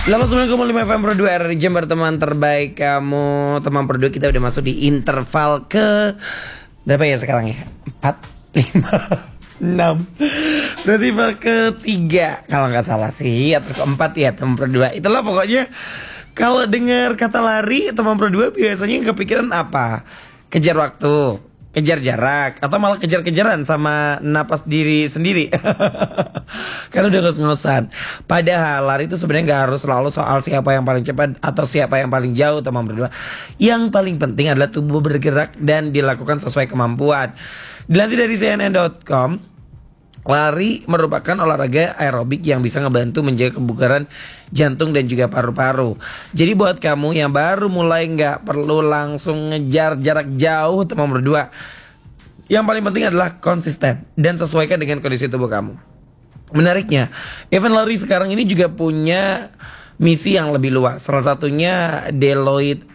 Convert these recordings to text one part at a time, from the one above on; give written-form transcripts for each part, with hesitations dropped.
89,5 FM Pro 2 RRI Jember, teman terbaik kamu. Teman Pro 2, kita udah masuk di interval ke berapa ya sekarang ya? 4, 5, 6. Berarti ketiga kalau nggak salah sih, atau keempat ya teman Pro 2. Itulah pokoknya. Kalau dengar kata lari teman Pro 2 biasanya kepikiran apa? Kejar waktu, kejar jarak, atau malah kejar-kejaran sama napas diri sendiri. Kan udah ngos-ngosan. Padahal lari itu sebenarnya gak harus selalu soal siapa yang paling cepat atau siapa yang paling jauh, teman berdua. Yang paling penting adalah tubuh bergerak dan dilakukan sesuai kemampuan. Dilansir dari CNN.com, lari merupakan olahraga aerobik yang bisa ngebantu menjaga kebugaran jantung dan juga paru-paru. Jadi buat kamu yang baru mulai gak perlu langsung ngejar jarak jauh, teman berdua. Yang paling penting adalah konsisten dan sesuaikan dengan kondisi tubuh kamu. Menariknya, event lari sekarang ini juga punya misi yang lebih luas. Salah satunya Deloitte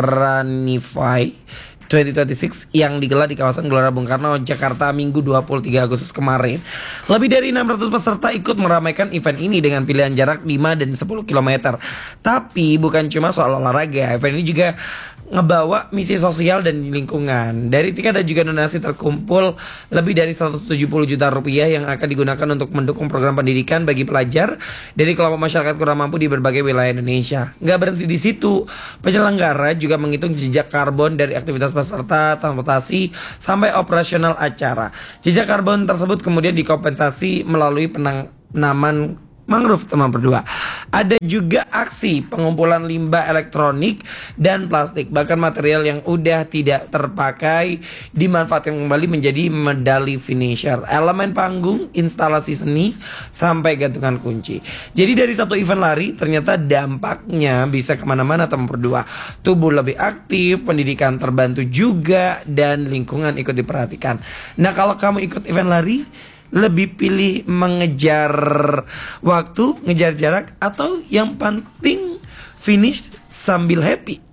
Runify 2026 yang digelar di kawasan Gelora Bung Karno, Jakarta, Minggu 23 Agustus kemarin. Lebih dari 600 peserta ikut meramaikan event ini dengan pilihan jarak 5 dan 10 km. Tapi bukan cuma soal olahraga, event ini juga ngebawa misi sosial dan lingkungan. Dari tiket dan juga donasi terkumpul lebih dari 170 juta rupiah yang akan digunakan untuk mendukung program pendidikan bagi pelajar dari kelompok masyarakat kurang mampu di berbagai wilayah Indonesia. Nggak berhenti di situ, penyelenggara juga menghitung jejak karbon dari aktivitas peserta, transportasi, sampai operasional acara. Jejak karbon tersebut kemudian dikompensasi melalui penanaman mangrove, teman berdua. Ada juga aksi pengumpulan limbah elektronik dan plastik, bahkan material yang udah tidak terpakai dimanfaatkan kembali menjadi medali finisher, elemen panggung, instalasi seni, sampai gantungan kunci. Jadi dari satu event lari ternyata dampaknya bisa kemana-mana, teman berdua. Tubuh lebih aktif, pendidikan terbantu juga, dan lingkungan ikut diperhatikan. Nah, kalau kamu ikut event lari, lebih pilih mengejar waktu, ngejar jarak, atau yang penting finish sambil happy?